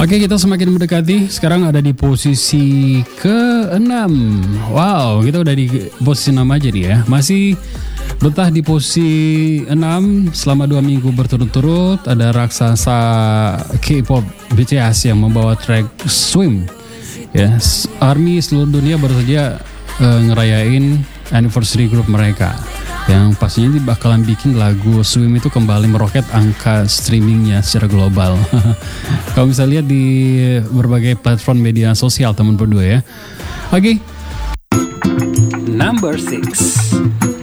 Oke, kita semakin mendekati. Sekarang ada di posisi ke-6. Wow, kita udah di posisi 6 aja nih ya. Masih betah di posisi 6 selama 2 minggu berturut-turut. Ada raksasa K-pop BTS yang membawa track Swim. Ya, ARMY seluruh dunia baru saja ngerayain anniversary group mereka, yang pastinya bakalan bikin lagu Swim itu kembali meroket angka streamingnya secara global. Kalau bisa lihat di berbagai platform media sosial teman berdua ya. Oke. Number 6.